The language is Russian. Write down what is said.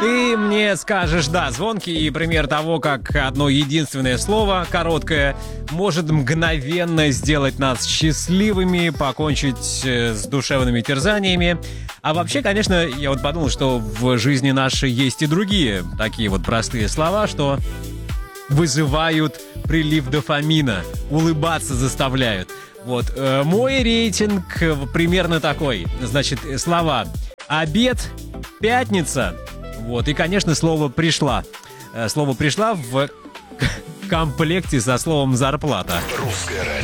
Ты мне скажешь, да, звонкий пример того, как одно единственное слово, короткое, может мгновенно сделать нас счастливыми, покончить с душевными терзаниями. А вообще, конечно, я вот подумал, что в жизни нашей есть и другие такие вот простые слова, что вызывают прилив дофамина, улыбаться заставляют. Вот, мой рейтинг примерно такой. Значит, слова «обед», «пятница», вот, и, конечно, слово «пришла». Слово «пришла» в комплекте со словом «зарплата». Русское радио.